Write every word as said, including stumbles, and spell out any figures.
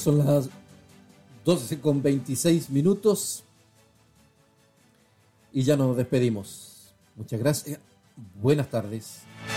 son las doce con veintiséis minutos y ya nos despedimos. Muchas gracias. Buenas tardes.